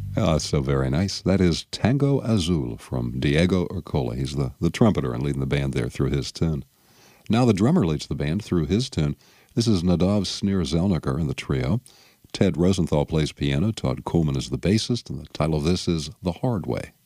Oh, that's so very nice. That is Tango Azul from Diego Ercola. He's the trumpeter and leading the band there through his tune. Now the drummer leads the band through his tune. This is Nadav Snir-Zelniker and the trio. Ted Rosenthal plays piano. Todd Coleman is the bassist, and the title of this is The Hard Way.